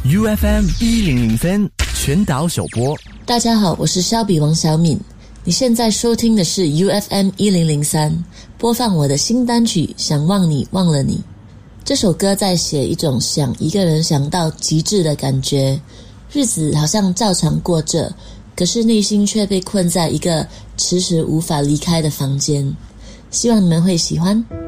UFM 1003全岛首播。 大家好，我是肖比王小敏。你现在收听的是 UFM 1003，播放我的新单曲《想忘你忘了你》。这首歌在写一种想一个人想到极致的感觉，日子好像照常过着，可是内心却被困在一个迟迟无法离开的房间。希望你们会喜欢。